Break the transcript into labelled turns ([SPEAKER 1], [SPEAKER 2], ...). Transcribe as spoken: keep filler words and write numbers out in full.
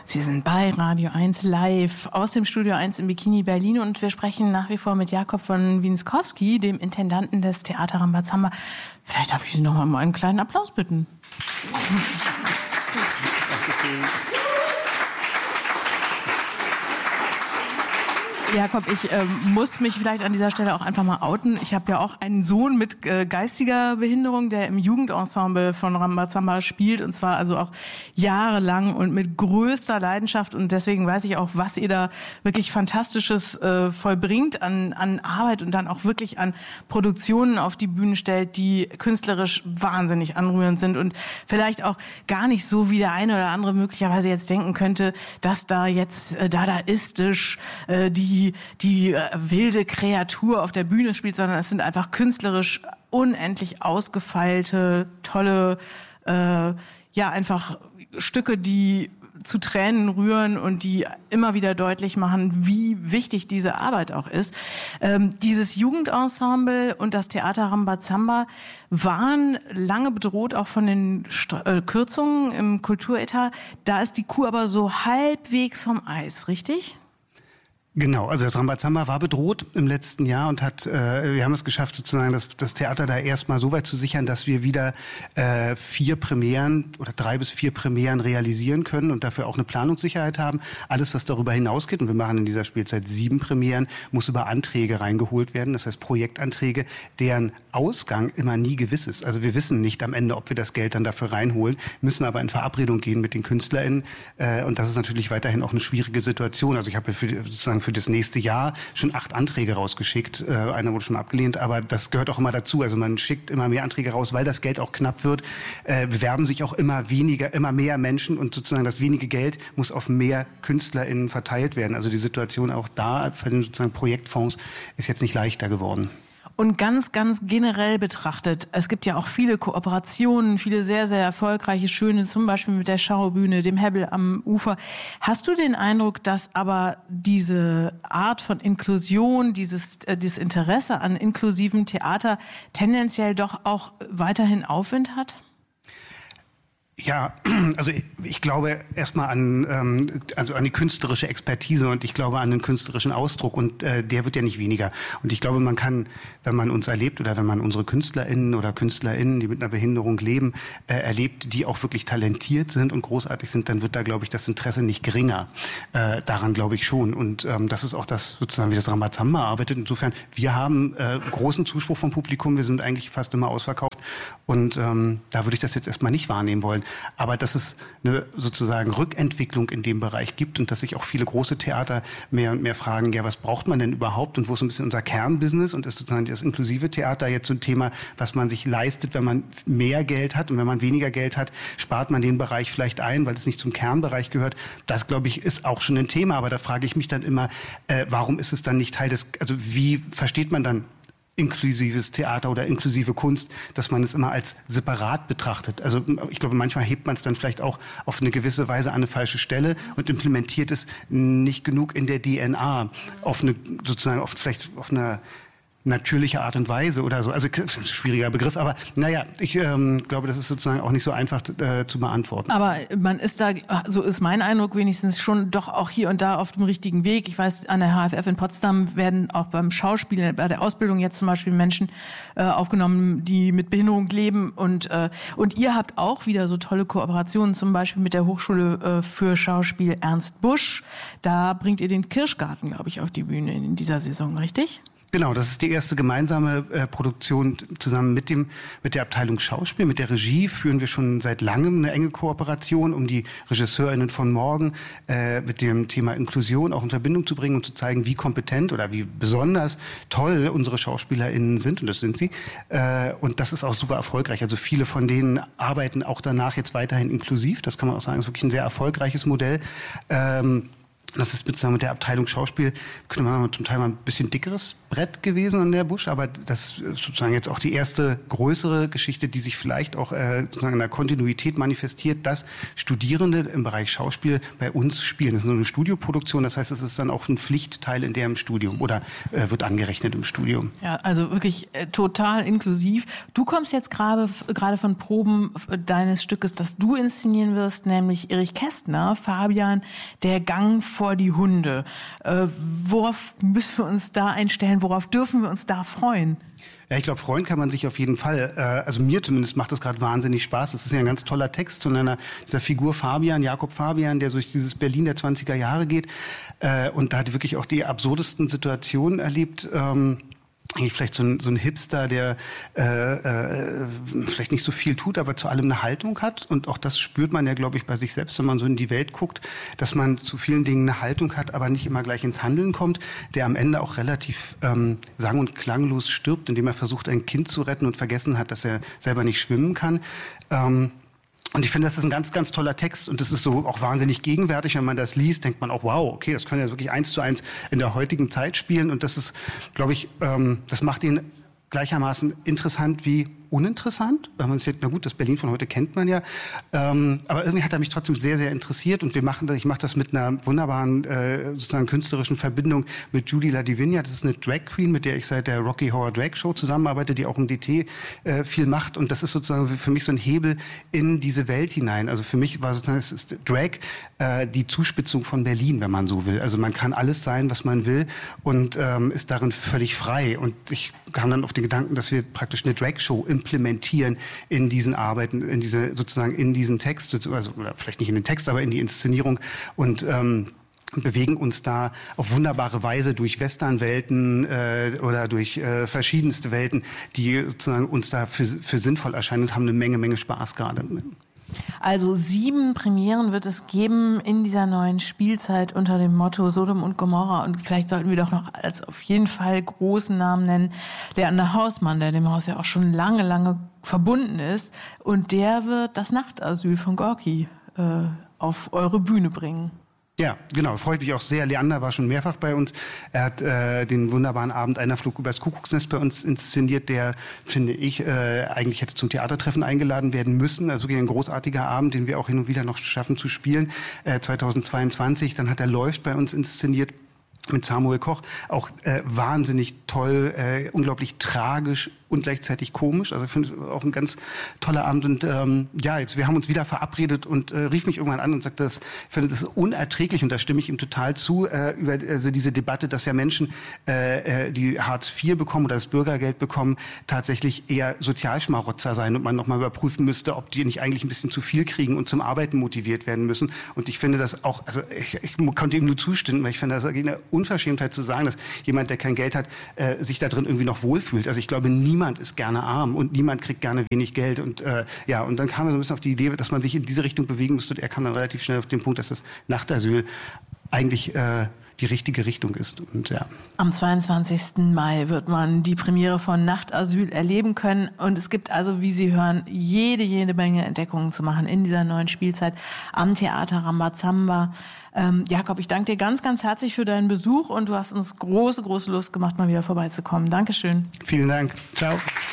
[SPEAKER 1] Sie sind bei Radio eins live aus dem Studio eins in Bikini Berlin und wir sprechen nach wie vor mit Jakob von Winskowski, dem Intendanten des Theater Rambazamba. Vielleicht darf ich Sie noch mal um einen kleinen Applaus bitten. Jakob, ich äh, muss mich vielleicht an dieser Stelle auch einfach mal outen. Ich habe ja auch einen Sohn mit äh, geistiger Behinderung, der im Jugendensemble von Rambazamba spielt, und zwar also auch jahrelang und mit größter Leidenschaft, und deswegen weiß ich auch, was ihr da wirklich Fantastisches äh, vollbringt an, an Arbeit und dann auch wirklich an Produktionen auf die Bühne stellt, die künstlerisch wahnsinnig anrührend sind und vielleicht auch gar nicht so, wie der eine oder andere möglicherweise jetzt denken könnte, dass da jetzt äh, dadaistisch äh, die die, die äh, wilde Kreatur auf der Bühne spielt, sondern es sind einfach künstlerisch unendlich ausgefeilte, tolle, äh, ja, einfach Stücke, die zu Tränen rühren und die immer wieder deutlich machen, wie wichtig diese Arbeit auch ist. Ähm, dieses Jugendensemble und das Theater Rambazamba waren lange bedroht auch von den St- äh, Kürzungen im Kulturetat. Da ist die Kuh aber so halbwegs vom Eis, richtig?
[SPEAKER 2] Genau, also das Rambazamba war bedroht im letzten Jahr und hat, äh, wir haben es geschafft, sozusagen das, das Theater da erstmal so weit zu sichern, dass wir wieder äh, vier Premieren oder drei bis vier Premieren realisieren können und dafür auch eine Planungssicherheit haben. Alles, was darüber hinausgeht, und wir machen in dieser Spielzeit sieben Premieren, muss über Anträge reingeholt werden, das heißt Projektanträge, deren Ausgang immer nie gewiss ist. Also wir wissen nicht am Ende, ob wir das Geld dann dafür reinholen, müssen aber in Verabredung gehen mit den KünstlerInnen äh, und das ist natürlich weiterhin auch eine schwierige Situation. Also ich habe für sozusagen für das nächste Jahr schon acht Anträge rausgeschickt. Äh, einer wurde schon abgelehnt, aber das gehört auch immer dazu. Also man schickt immer mehr Anträge raus, weil das Geld auch knapp wird. Äh, bewerben sich auch immer weniger, immer mehr Menschen und sozusagen das wenige Geld muss auf mehr KünstlerInnen verteilt werden. Also die Situation auch da für den sozusagen Projektfonds ist jetzt nicht leichter geworden.
[SPEAKER 1] Und ganz, ganz generell betrachtet, es gibt ja auch viele Kooperationen, viele sehr, sehr erfolgreiche, schöne, zum Beispiel mit der Schaubühne, dem Hebbel am Ufer. Hast du den Eindruck, dass aber diese Art von Inklusion, dieses, äh, dieses Interesse an inklusivem Theater tendenziell doch auch weiterhin Aufwind hat?
[SPEAKER 2] Ja, also ich, ich glaube erstmal an, ähm, also an die künstlerische Expertise und ich glaube an den künstlerischen Ausdruck und äh, der wird ja nicht weniger. Und ich glaube, man kann, wenn man uns erlebt oder wenn man unsere KünstlerInnen oder KünstlerInnen, die mit einer Behinderung leben, äh, erlebt, die auch wirklich talentiert sind und großartig sind, dann wird da, glaube ich, das Interesse nicht geringer. Äh, daran glaube ich schon. Und ähm, das ist auch das, sozusagen, wie das Rambazamba arbeitet. Insofern, wir haben äh, großen Zuspruch vom Publikum. Wir sind eigentlich fast immer ausverkauft. Und ähm, da würde ich das jetzt erstmal nicht wahrnehmen wollen. Aber dass es eine sozusagen Rückentwicklung in dem Bereich gibt und dass sich auch viele große Theater mehr und mehr fragen, ja, was braucht man denn überhaupt und wo ist so ein bisschen unser Kernbusiness und ist sozusagen das inklusive Theater jetzt so ein Thema, was man sich leistet, wenn man mehr Geld hat und wenn man weniger Geld hat, spart man den Bereich vielleicht ein, weil es nicht zum Kernbereich gehört. Das, glaube ich, ist auch schon ein Thema, aber da frage ich mich dann immer, äh, warum ist es dann nicht Teil des, also wie versteht man dann inklusives Theater oder inklusive Kunst, dass man es immer als separat betrachtet. Also ich glaube, manchmal hebt man es dann vielleicht auch auf eine gewisse Weise an eine falsche Stelle und implementiert es nicht genug in der D N A, auf eine, sozusagen, auf, vielleicht auf eine natürliche Art und Weise oder so. Also das ist ein schwieriger Begriff, aber naja, ich ähm, glaube, das ist sozusagen auch nicht so einfach äh, zu beantworten.
[SPEAKER 1] Aber man ist da, so ist mein Eindruck wenigstens, schon doch auch hier und da auf dem richtigen Weg. Ich weiß, an der H F F in Potsdam werden auch beim Schauspiel, bei der Ausbildung jetzt zum Beispiel Menschen äh, aufgenommen, die mit Behinderung leben und äh, und ihr habt auch wieder so tolle Kooperationen, zum Beispiel mit der Hochschule äh, für Schauspiel Ernst Busch. Da bringt ihr den Kirschgarten, glaube ich, auf die Bühne in dieser Saison, richtig?
[SPEAKER 2] Genau, das ist die erste gemeinsame äh, Produktion zusammen mit dem mit der Abteilung Schauspiel, mit der Regie führen wir schon seit langem eine enge Kooperation, um die RegisseurInnen von morgen äh, mit dem Thema Inklusion auch in Verbindung zu bringen und zu zeigen, wie kompetent oder wie besonders toll unsere SchauspielerInnen sind, und das sind sie. Äh, und das ist auch super erfolgreich. Also viele von denen arbeiten auch danach jetzt weiterhin inklusiv. Das kann man auch sagen, ist wirklich ein sehr erfolgreiches Modell. Ähm, Das ist sozusagen mit der Abteilung Schauspiel, könnte man zum Teil mal ein bisschen dickeres Brett gewesen an der Busch, aber das ist sozusagen jetzt auch die erste größere Geschichte, die sich vielleicht auch äh, sozusagen in der Kontinuität manifestiert, dass Studierende im Bereich Schauspiel bei uns spielen. Das ist so eine Studioproduktion, das heißt, es ist dann auch ein Pflichtteil in deren Studium oder äh, wird angerechnet im Studium.
[SPEAKER 1] Ja, also wirklich äh, total inklusiv. Du kommst jetzt gerade gerade von Proben deines Stückes, das du inszenieren wirst, nämlich Erich Kästner, Fabian, der Gang vor die Hunde. Äh, worauf müssen wir uns da einstellen? Worauf dürfen wir uns da freuen?
[SPEAKER 2] Ja, ich glaube, freuen kann man sich auf jeden Fall. Äh, also mir zumindest macht das gerade wahnsinnig Spaß. Das ist ja ein ganz toller Text von einer dieser Figur Fabian, Jakob Fabian, der durch dieses Berlin der zwanziger Jahre geht äh, und da hat wirklich auch die absurdesten Situationen erlebt. Ähm, Eigentlich vielleicht so ein, so ein Hipster, der äh, äh, vielleicht nicht so viel tut, aber zu allem eine Haltung hat. Und auch das spürt man ja, glaube ich, bei sich selbst, wenn man so in die Welt guckt, dass man zu vielen Dingen eine Haltung hat, aber nicht immer gleich ins Handeln kommt, der am Ende auch relativ ähm, sang- und klanglos stirbt, indem er versucht, ein Kind zu retten und vergessen hat, dass er selber nicht schwimmen kann. Ähm, Und ich finde, das ist ein ganz, ganz toller Text und das ist so auch wahnsinnig gegenwärtig. Wenn man das liest, denkt man auch, wow, okay, das kann ja wirklich eins zu eins in der heutigen Zeit spielen. Und das ist, glaube ich, ähm, das macht ihn gleichermaßen interessant wie uninteressant, weil man sagt, na gut, das Berlin von heute kennt man ja, ähm, aber irgendwie hat er mich trotzdem sehr, sehr interessiert und wir machen das, ich mache das mit einer wunderbaren äh, sozusagen künstlerischen Verbindung mit Judy Ladivigna, das ist eine Drag Queen, mit der ich seit der Rocky Horror Drag Show zusammenarbeite, die auch im D T äh, viel macht und das ist sozusagen für mich so ein Hebel in diese Welt hinein, also für mich war sozusagen, es ist Drag äh, die Zuspitzung von Berlin, wenn man so will, also man kann alles sein, was man will und ähm, ist darin völlig frei und ich kam dann auf den Gedanken, dass wir praktisch eine Drag Show implementieren in diesen Arbeiten, in diese sozusagen in diesen Text, also oder vielleicht nicht in den Text, aber in die Inszenierung und ähm, bewegen uns da auf wunderbare Weise durch Westernwelten äh, oder durch äh, verschiedenste Welten, die sozusagen uns da für, für sinnvoll erscheinen und haben eine Menge, Menge Spaß gerade.
[SPEAKER 1] Also sieben Premieren wird es geben in dieser neuen Spielzeit unter dem Motto Sodom und Gomorra. Und vielleicht sollten wir doch noch als auf jeden Fall großen Namen nennen, Leander Hausmann, der dem Haus ja auch schon lange, lange verbunden ist. Und der wird das Nachtasyl von Gorki äh, auf eure Bühne bringen.
[SPEAKER 2] Ja, genau, freut mich auch sehr. Leander war schon mehrfach bei uns. Er hat äh, den wunderbaren Abend Einer Flug übers Kuckucksnest bei uns inszeniert, der, finde ich, äh, eigentlich hätte zum Theatertreffen eingeladen werden müssen. Also wirklich ein großartiger Abend, den wir auch hin und wieder noch schaffen zu spielen. Äh, zweitausendzweiundzwanzig, dann hat er Läuft bei uns inszeniert mit Samuel Koch. Auch äh, wahnsinnig toll, äh, unglaublich tragisch und gleichzeitig komisch. Also ich finde auch ein ganz toller Abend. Und ähm, ja, jetzt wir haben uns wieder verabredet und äh, rief mich irgendwann an und sagte, das, ich finde das ist unerträglich und da stimme ich ihm total zu, äh, über also diese Debatte, dass ja Menschen, äh, die Hartz vier bekommen oder das Bürgergeld bekommen, tatsächlich eher Sozialschmarotzer sein und man nochmal überprüfen müsste, ob die nicht eigentlich ein bisschen zu viel kriegen und zum Arbeiten motiviert werden müssen. Und ich finde das auch, also ich, ich konnte ihm nur zustimmen, weil ich finde das eine Unverschämtheit zu sagen, dass jemand, der kein Geld hat, äh, sich da drin irgendwie noch wohlfühlt. Also ich glaube, niemand ist gerne arm und niemand kriegt gerne wenig Geld. Und äh, ja, und dann kam er so ein bisschen auf die Idee, dass man sich in diese Richtung bewegen müsste. Und er kam dann relativ schnell auf den Punkt, dass das Nachtasyl eigentlich äh, die richtige Richtung ist. Und, ja.
[SPEAKER 1] Am zweiundzwanzigsten Mai wird man die Premiere von Nachtasyl erleben können. Und es gibt also, wie Sie hören, jede, jede Menge Entdeckungen zu machen in dieser neuen Spielzeit am Theater Rambazamba. Ähm, Jakob, ich danke dir ganz, ganz herzlich für deinen Besuch und du hast uns große, große Lust gemacht, mal wieder vorbeizukommen. Dankeschön.
[SPEAKER 2] Vielen Dank. Ciao.